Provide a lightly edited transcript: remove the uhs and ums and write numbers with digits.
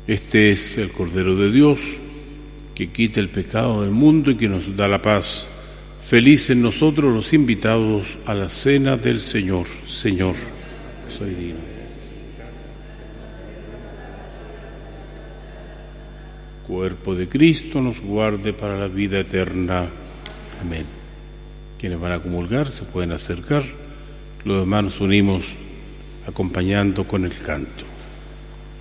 Este es el Cordero de Dios, que quita el pecado del mundo y que nos da la paz. Felices nosotros los invitados a la cena del Señor. Señor, soy digno. Cuerpo de Cristo nos guarde para la vida eterna. Amén. Quienes van a comulgar se pueden acercar. Los demás nos unimos acompañando con el canto.